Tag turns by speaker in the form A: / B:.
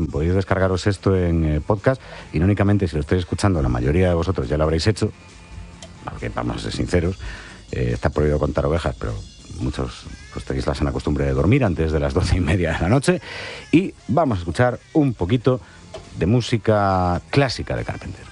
A: podéis descargaros esto en podcast, y no únicamente si lo estáis escuchando, la mayoría de vosotros ya lo habréis hecho, porque vamos a ser sinceros, está prohibido contar ovejas, pero muchos pues tenéis la sana costumbre de dormir antes de las 12:30 de la noche, y vamos a escuchar un poquito de música clásica de Carpenter.